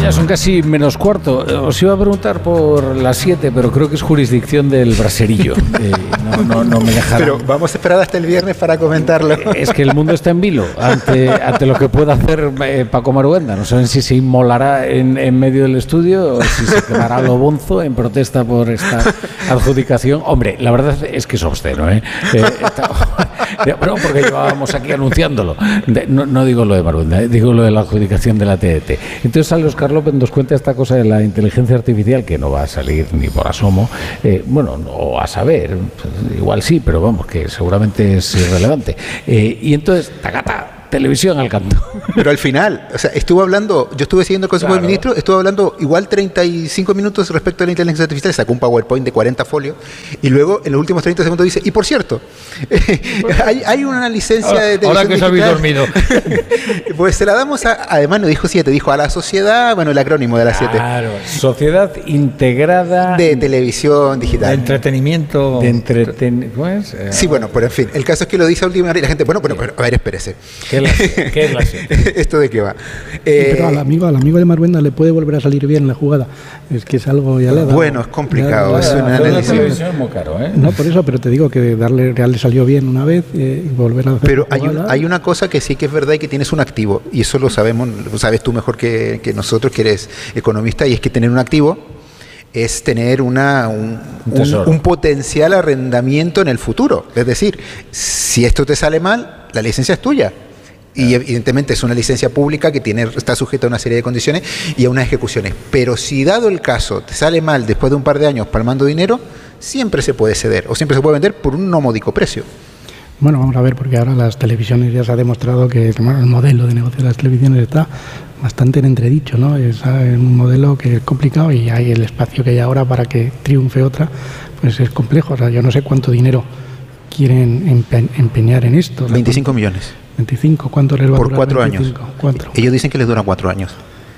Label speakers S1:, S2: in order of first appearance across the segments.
S1: Ya son casi menos cuarto. Os iba a preguntar por las 7, pero creo que es jurisdicción del braserillo. No me dejarán.
S2: Pero vamos a esperar hasta el viernes para comentarlo.
S1: Es que el mundo está en vilo ante lo que pueda hacer Paco Maruenda. No saben si se inmolará en medio del estudio o si se quedará lo bonzo en protesta por esta adjudicación. Hombre, la verdad es que es obsceno, ¿eh? No, porque llevábamos aquí anunciándolo. No digo lo de Maruenda, digo lo de la adjudicación de la TDT. Entonces sale Óscar López, nos cuenta esta cosa de la inteligencia artificial que no va a salir ni por asomo. Bueno, no a saber, pues, igual sí, pero vamos, que seguramente es irrelevante. Y entonces, tacata, televisión al canto.
S2: Pero al final, o sea, estuvo hablando, yo estuve siguiendo el Consejo de Ministros, estuvo hablando igual 35 minutos respecto a la inteligencia artificial, sacó un PowerPoint de 40 folios y luego en los últimos 30 segundos dice, y por cierto, hay una licencia de televisión.
S3: Ahora que os habéis dormido.
S2: Pues se la damos además no dijo 7, dijo a la sociedad, bueno, el acrónimo de la 7.
S1: Claro, Sociedad Integrada
S2: de Televisión Digital.
S3: De entretenimiento.
S1: ¿Cómo es?
S2: Sí, bueno, pero en fin, el caso es que lo dice a última hora y la gente, bueno, pero a ver, espérese.
S1: ¿Qué es la 7?
S2: ¿Esto de qué va?
S4: Pero al amigo de Maruenda le puede volver a salir bien la jugada. Es que es algo ya le ha dado.
S2: Bueno, es complicado. Es un análisis.
S1: Es muy caro, ¿eh?
S4: No, por eso, pero te digo que ya le salió bien una vez y volver a hacer.
S2: Pero hay una cosa que sí que es verdad y que tienes un activo, y eso lo sabemos, lo sabes tú mejor que nosotros, que eres economista, y es que tener un activo es tener un potencial arrendamiento en el futuro. Es decir, si esto te sale mal, la licencia es tuya. Y evidentemente es una licencia pública que está sujeta a una serie de condiciones y a unas ejecuciones. Pero si dado el caso te sale mal después de un par de años palmando dinero, siempre se puede ceder o siempre se puede vender por un no módico precio.
S4: Bueno, vamos a ver, porque ahora las televisiones ya se ha demostrado que el modelo de negocio de las televisiones está bastante en entredicho, ¿no? Es un modelo que es complicado y hay el espacio que hay ahora para que triunfe otra, pues es complejo. O sea, yo no sé cuánto dinero quieren empeñar en esto.
S2: 25 millones.
S4: 25, ¿cuánto les va a durar?
S2: Por 4 años.
S4: 4.
S2: Ellos dicen que les duran 4 años.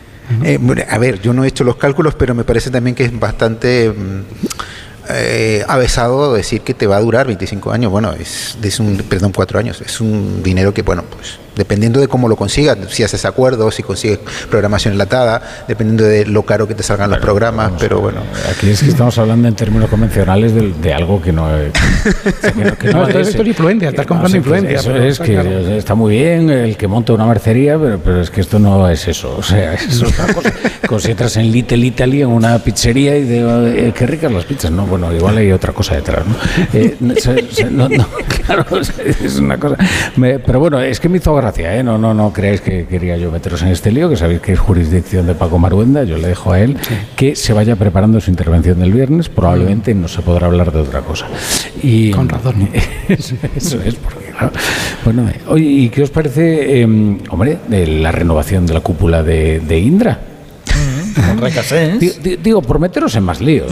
S2: A ver, yo no he hecho los cálculos, pero me parece también que es bastante avesado decir que te va a durar 25 años. Bueno, perdón, 4 años. Es un dinero que, bueno, pues dependiendo de cómo lo consigas, si haces acuerdos, si consigues programación enlatada, dependiendo de lo caro que te salgan los programas, pero bueno.
S1: Aquí es que estamos hablando en términos convencionales de algo que no es...
S4: esto es influencia, estás comprando influencia.
S1: Eso es que claro, está muy bien el que monta una mercería, pero es que esto no es eso. O sea, es otra cosa. Como si entras en Little Italy, en una pizzería y de qué ricas las pizzas, ¿no? Bueno, igual hay otra cosa detrás, ¿no? Claro, es una cosa... Pero bueno, es que me hizo gracia, ¿eh? No creáis que quería yo meteros en este lío, que sabéis que es jurisdicción de Paco Maruenda. Yo le dejo a él que se vaya preparando su intervención del viernes. Probablemente no se podrá hablar de otra cosa. Y
S4: con razón.
S1: Eso es, porque claro. Bueno, oye, ¿y qué os parece, de la renovación de la cúpula de Indra?
S3: Con Recasens.
S1: Digo, por meteros en más líos.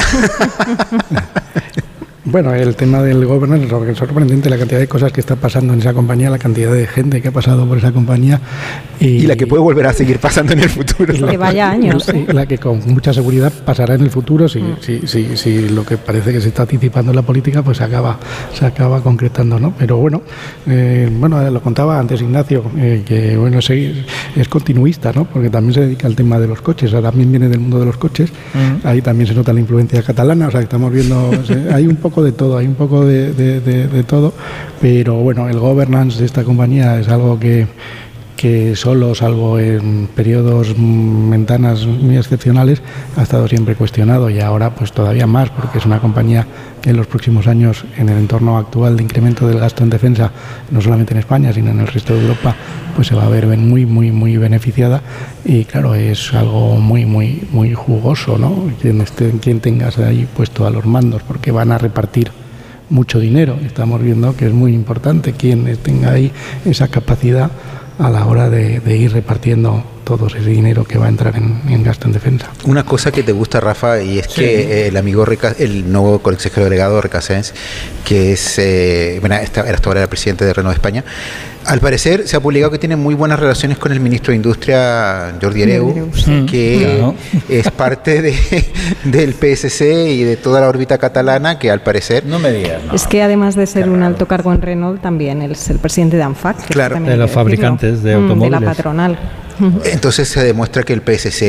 S4: Bueno, el tema del governance es sorprendente, la cantidad de cosas que está pasando en esa compañía, la cantidad de gente que ha pasado por esa compañía.
S2: Y la que puede volver a seguir pasando en el futuro.
S5: Que vaya años.
S4: La que con mucha seguridad pasará en el futuro si lo que parece que se está anticipando en la política pues se acaba concretando, ¿no? Pero bueno, lo contaba antes Ignacio, que bueno, es continuista, ¿no? Porque también se dedica al tema de los coches, o sea, también viene del mundo de los coches. Ahí también se nota la influencia catalana, o sea, que estamos viendo, hay un poco de todo, de todo, pero bueno, el governance de esta compañía es algo que solo, salvo en periodos, ventanas muy excepcionales, ha estado siempre cuestionado, y ahora pues todavía más, porque es una compañía que en los próximos años, en el entorno actual de incremento del gasto en defensa, no solamente en España, sino en el resto de Europa, pues se va a ver muy beneficiada, y claro, es algo muy jugoso, ¿no? Quien tengas ahí puesto a los mandos, porque van a repartir mucho dinero. Estamos viendo que es muy importante quien tenga ahí esa capacidad a la hora de ir repartiendo todo ese dinero que va a entrar en gasto en defensa.
S2: Una cosa que te gusta, Rafa, y es que el amigo el nuevo consejero delegado Recasens, que es hasta ahora el presidente de Renault España, al parecer se ha publicado que tiene muy buenas relaciones con el ministro de Industria, Jordi Hereu, que es parte del PSC y de toda la órbita catalana, que al parecer...
S1: No me digas, no.
S5: Es que además de ser un alto cargo en Renault, también es el presidente de ANFAC,
S2: claro,
S3: de los fabricantes de automóviles.
S5: De la patronal.
S2: Entonces se demuestra que el PSC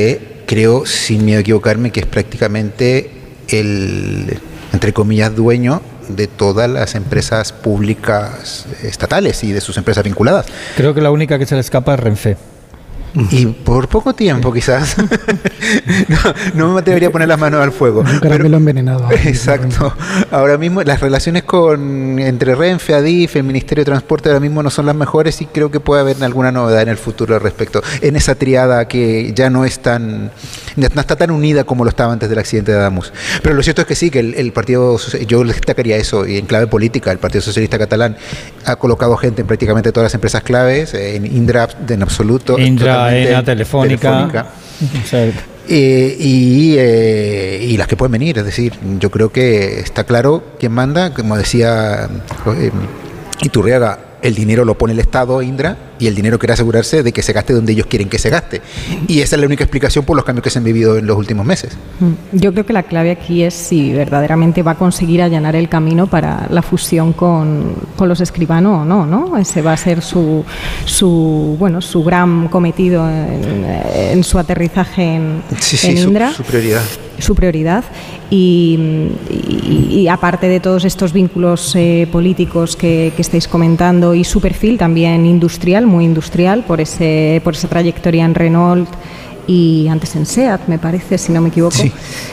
S2: creo, sin miedo a equivocarme, que es prácticamente el, entre comillas, dueño de todas las empresas públicas estatales y de sus empresas vinculadas.
S3: Creo que la única que se le escapa es Renfe.
S2: Y por poco tiempo, quizás. no me atrevería a poner las manos al fuego.
S4: Un caramelo envenenado.
S2: Exacto. Ahora mismo las relaciones entre Renfe, Adif, el Ministerio de Transporte ahora mismo no son las mejores y creo que puede haber alguna novedad en el futuro al respecto. En esa triada que ya no está tan unida como lo estaba antes del accidente de Adamus. Pero lo cierto es que sí, que el partido, yo destacaría eso, y en clave política, el Partido Socialista Catalán ha colocado gente en prácticamente todas las empresas claves, en Indra en absoluto.
S3: Indra, ENA, Telefónica.
S2: Y las que pueden venir, es decir, yo creo que está claro quién manda, como decía Iturriaga, el dinero lo pone el Estado, Indra, y el dinero quiere asegurarse de que se gaste donde ellos quieren que se gaste. Y esa es la única explicación por los cambios que se han vivido en los últimos meses.
S5: Yo creo que la clave aquí es si verdaderamente va a conseguir allanar el camino para la fusión con los Escribano o no, ¿no? Ese va a ser su gran cometido en su aterrizaje en Indra. Su prioridad. Y aparte de todos estos vínculos políticos que estáis comentando y su perfil también industrial, muy industrial, por esa trayectoria en Renault y antes en SEAT, me parece, si no me equivoco. Sí.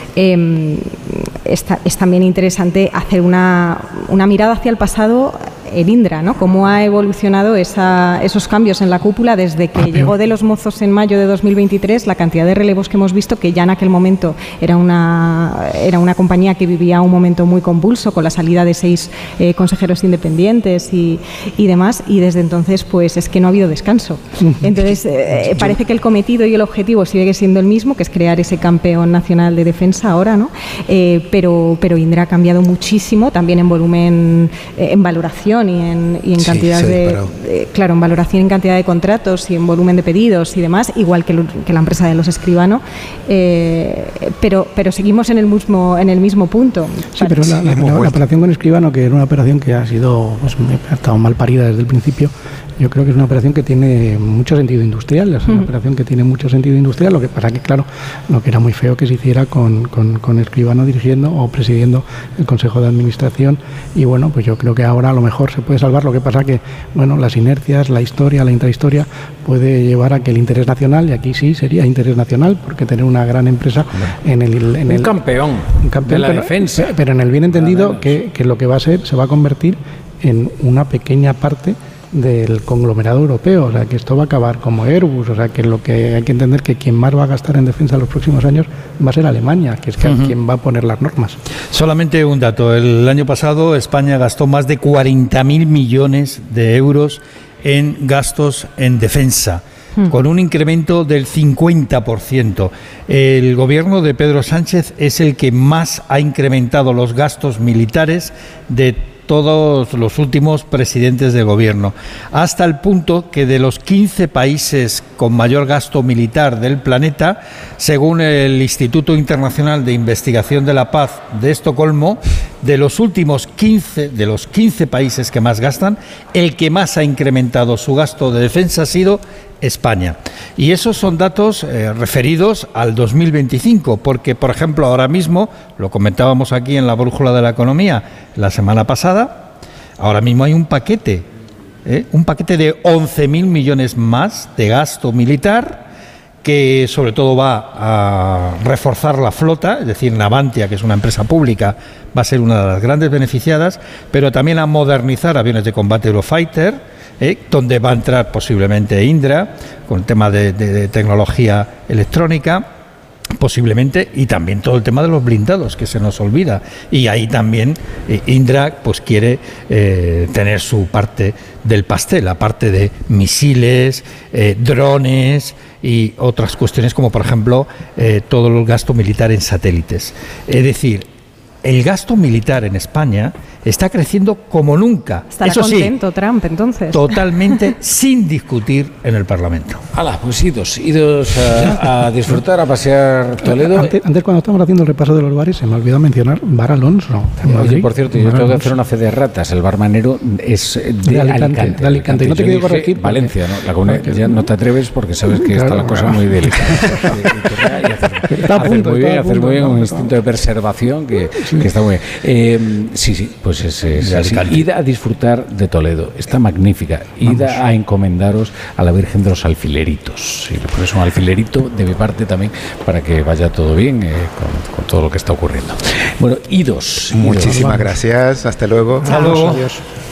S5: Es también interesante hacer una mirada hacia el pasado en Indra, ¿no? Cómo ha evolucionado esos cambios en la cúpula desde que llegó de los mozos en mayo de 2023, la cantidad de relevos que hemos visto, que ya en aquel momento era una compañía que vivía un momento muy convulso con la salida de 6 consejeros independientes y demás, y desde entonces pues es que no ha habido descanso. Entonces parece que el cometido y el objetivo sigue siendo el mismo, que es crear ese campeón nacional de defensa ahora, ¿no? Pero Indra ha cambiado muchísimo, también en volumen, en valoración y en cantidad en valoración, en cantidad de contratos y en volumen de pedidos y demás, igual que la empresa de los Escribano, pero seguimos en el mismo punto.
S4: Sí, pero la operación con Escribano, que era una operación que ha estado mal parida desde el principio, yo creo que es una operación que tiene mucho sentido industrial, es una operación que tiene mucho sentido industrial, lo que pasa que, claro, lo que era muy feo que se hiciera con Escribano dirigiendo o presidiendo el Consejo de Administración, y bueno, pues yo creo que ahora a lo mejor se puede salvar, lo que pasa que, bueno, las inercias, la historia, la intrahistoria puede llevar a que el interés nacional, y aquí sí sería interés nacional, porque tener una gran empresa un
S1: campeón de la defensa.
S4: Pero en el bien entendido que lo que va a ser, se va a convertir en una pequeña parte del conglomerado europeo, o sea que esto va a acabar como Airbus, o sea que lo que hay que entender que quien más va a gastar en defensa en los próximos años va a ser Alemania, que es quien va a poner las normas.
S3: Solamente un dato, el año pasado España gastó más de 40.000 millones de euros en gastos en defensa, con un incremento del 50%. El gobierno de Pedro Sánchez es el que más ha incrementado los gastos militares de todos los últimos presidentes de gobierno, hasta el punto que de los 15 países con mayor gasto militar del planeta, según el Instituto Internacional de Investigación de la Paz de Estocolmo, de los 15 países que más gastan, el que más ha incrementado su gasto de defensa ha sido España. Y esos son datos referidos al 2025, porque, por ejemplo, ahora mismo, lo comentábamos aquí en la Brújula de la Economía la semana pasada, ahora mismo hay un paquete de 11.000 millones más de gasto militar, que sobre todo va a reforzar la flota, es decir, Navantia, que es una empresa pública, va a ser una de las grandes beneficiadas, pero también a modernizar aviones de combate Eurofighter, donde va a entrar posiblemente Indra, con el tema de tecnología electrónica, posiblemente, y también todo el tema de los blindados, que se nos olvida, y ahí también Indra pues quiere tener su parte del pastel, aparte de misiles, drones y otras cuestiones como por ejemplo todo el gasto militar en satélites. Es decir, el gasto militar en España está creciendo como nunca.
S5: Estará
S3: Eso
S5: contento
S3: sí,
S5: Trump, entonces.
S3: totalmente sin discutir en el Parlamento.
S1: Hala, pues idos a disfrutar, a pasear Toledo.
S4: Antes, cuando estábamos haciendo el repaso de los bares, se me olvidó mencionar Bar Alonso.
S1: Oye, por cierto, yo tengo que hacer una fe de ratas. El barmanero es de Alicante.
S4: De Alicante. No te quiero corregir.
S1: Valencia, ¿no? La comunidad, ya no te atreves porque sabes que está la cosa muy delicada. Hacer muy bien un instinto de preservación que está muy bien. Sí, pues es así. Id a disfrutar de Toledo, está magnífica. Id a encomendaros a la Virgen de los Alfileritos. Si le pones un alfilerito de mi parte también para que vaya todo bien con todo lo que está ocurriendo. Bueno, idos.
S2: Muchísimas gracias. Hasta luego.
S3: Hasta luego.
S4: Adiós.